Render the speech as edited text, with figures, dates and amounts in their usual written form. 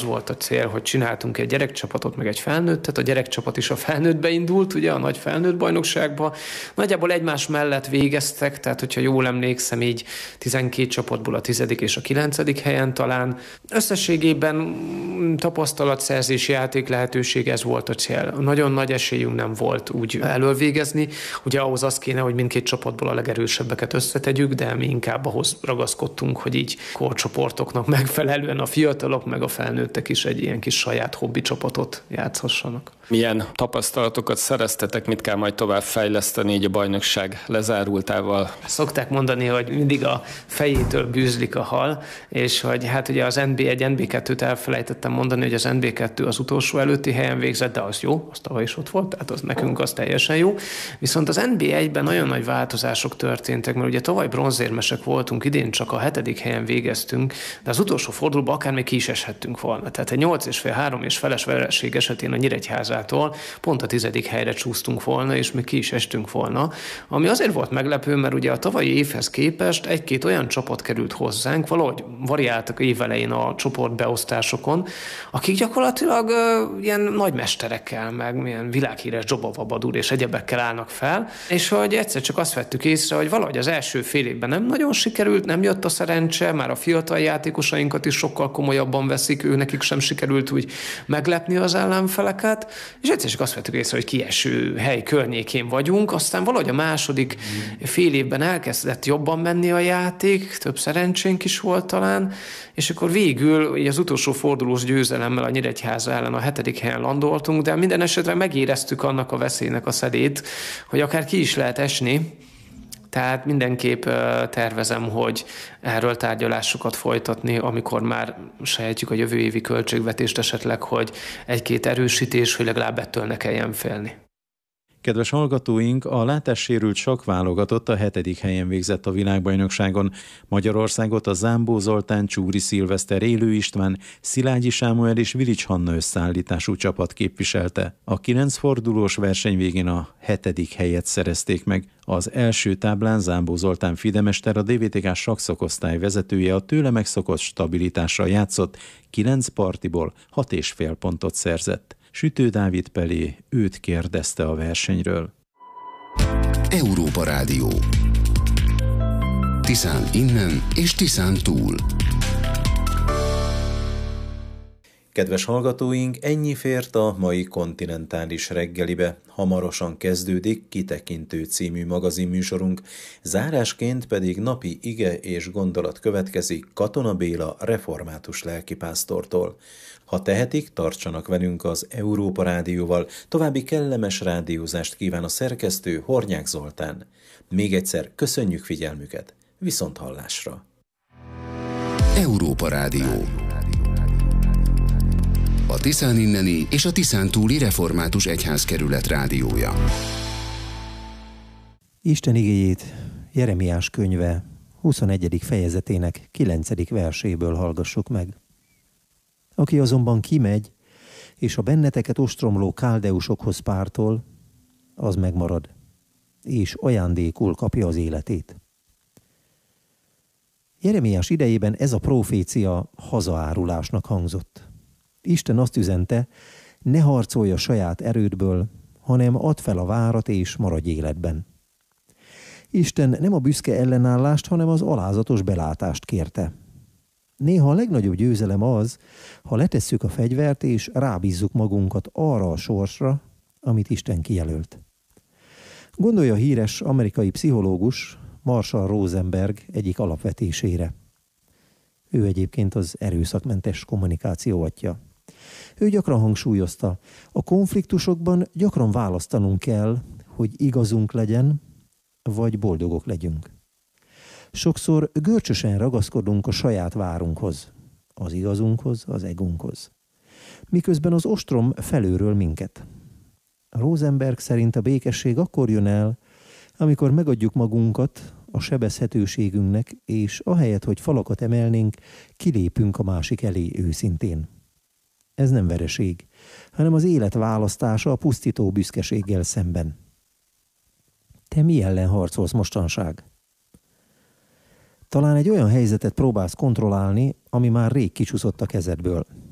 volt a cél, hogy csináltunk egy gyerekcsapatot, meg egy felnőttet. A gyerekcsapat is a felnőttbe indult, ugye, a nagy felnőtt bajnokságba. Nagyjából egymás mellett végeztek, tehát hogyha jól emlékszem, így 12 csapatból a 10. és a 9. helyen talán. Összességében tapasztalatszerzés, játék lehetőség, ez volt a cél. Nagyon nagy esélyünk nem volt úgy elölvégezni. Ugye ahhoz az kéne, hogy mindkét csapatból a legerősebbeket összetegyük, de mi inkább ahhoz ragaszkodtunk, hogy így korcsoportoknak megfelelően a fiatalok meg a felnőttek is egy ilyen kis saját hobbi csapatot játszhassanak. Milyen tapasztalatokat szereztetek, mit kell majd tovább fejleszteni így a bajnokság lezárultával? Szokták mondani, hogy mindig a fejétől bűzlik a hal, és hogy hát ugye az NB1, NB2-t elfelejtettem mondani, hogy az NB2 az utolsó előtti helyen végzett, de az jó, az tavaly is ott volt, tehát az nekünk az teljesen jó. Viszont az NB1-ben nagyon nagy változások történtek, mert ugye tavaly bronzérmesek voltunk, idén csak a 7. helyen végeztünk, de az utolsó fordulóban akár még ki is eshettünk volna. Tehát egy 8,5-3 és feles vereség esetén a Nyíregyházától pont a 10. helyre csúsztunk volna, és még ki is estünk volna. Ami azért volt meglepő, mert ugye a tavalyi évhez képest egy-két olyan csapat került hozzánk, valahogy variáltak évelején a csoportbeosztásokon, akik gyakorlatilag ilyen nagymesterekkel, meg milyen világhíres Dzsoba Vabadur és egyebekkel állnak fel, és hogy egyszer csak azt vettük észre, hogy valahogy az első fél évben nem nagyon sikerült, nem jött a szerencse, már a fiatal játékosainkat is sokkal komolyabban veszik, nekik sem sikerült úgy meglepni az ellenfeleket, és egyszer csak azt vettük észre, hogy kieső hely környékén vagyunk, aztán valahogy a második fél évben elkezdett jobban menni a játék, több szerencsénk is volt talán, és akkor végül az utolsó fordulós győzelemmel a Nyíregyháza ellen a 7. helyen landoltunk, de minden esetre megéreztük annak a veszélynek a szedét, hogy akár ki is lehet esni. Tehát mindenképp tervezem, hogy erről tárgyalásokat folytatni, amikor már sejtjük a jövő évi költségvetést esetleg, hogy egy-két erősítés, hogy legalább ettől ne kelljen félni. Kedves hallgatóink, a látássérült sakkválogatott a 7. helyen végzett a világbajnokságon. Magyarországot a Zámbó Zoltán, Csúri Szilveszter, Élő István, Szilágyi Sámuel és Vilics Hanna összeállítású csapat képviselte. A 9 fordulós verseny végén a 7. helyet szerezték meg. Az első táblán Zámbó Zoltán fidemester, a DVTK sakszakosztály vezetője a tőle megszokott stabilitással játszott, 9 partiból 6,5 pontot szerzett. Sütő Dávid Pelé őt kérdezte a versenyről. Európa Rádió. Tiszán innen és Tiszán túl. Kedves hallgatóink, ennyi fért a mai kontinentális reggelibe. Hamarosan kezdődik Kitekintő című magazinműsorunk, zárásként pedig napi ige és gondolat következik Katona Béla református lelkipásztortól. Ha tehetik, tartsanak velünk az Európa Rádióval, további kellemes rádiózást kíván a szerkesztő Hornyák Zoltán. Még egyszer köszönjük figyelmüket, viszonthallásra! Európa Rádió. A Tiszán inneni és a Tiszán túli református egyházkerület rádiója. Isten igéjét Jeremiás könyve 21. fejezetének 9. verséből hallgassuk meg. Aki azonban kimegy, és a benneteket ostromló káldeusokhoz pártol, az megmarad, és ajándékul kapja az életét. Jeremiás idejében ez a profécia hazaárulásnak hangzott. Isten azt üzente, ne harcolj a saját erődből, hanem add fel a várat és maradj életben. Isten nem a büszke ellenállást, hanem az alázatos belátást kérte. Néha a legnagyobb győzelem az, ha letesszük a fegyvert és rábízzuk magunkat arra a sorsra, amit Isten kijelölt. Gondolja a híres amerikai pszichológus Marshall Rosenberg egyik alapvetésére. Ő egyébként az erőszakmentes kommunikáció atya. Ő gyakran hangsúlyozta, a konfliktusokban gyakran választanunk kell, hogy igazunk legyen, vagy boldogok legyünk. Sokszor görcsösen ragaszkodunk a saját várunkhoz, az igazunkhoz, az egónkhoz. Miközben az ostrom felülről minket. Rosenberg szerint a békesség akkor jön el, amikor megadjuk magunkat a sebezhetőségünknek, és ahelyett, hogy falakat emelnénk, kilépünk a másik elé őszintén. Ez nem vereség, hanem az élet választása a pusztító büszkeséggel szemben. Te mi ellen harcolsz mostanság? Talán egy olyan helyzetet próbálsz kontrollálni, ami már rég kicsúszott a kezedből.